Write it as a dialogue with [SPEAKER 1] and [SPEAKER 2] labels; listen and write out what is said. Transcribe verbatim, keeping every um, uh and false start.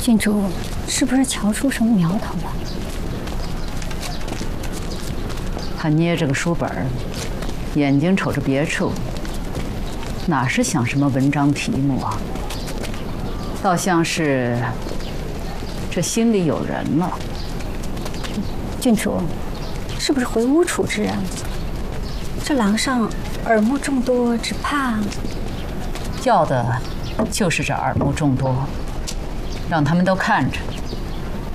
[SPEAKER 1] 郡主是不是瞧出什么苗头了？
[SPEAKER 2] 他捏着个书本儿，眼睛瞅着别处，哪是想什么文章题目啊？倒像是这心里有人了。
[SPEAKER 1] 郡主，是不是回屋处置啊？这廊上耳目众多，只怕……
[SPEAKER 2] 要的就是这耳目众多，让他们都看着。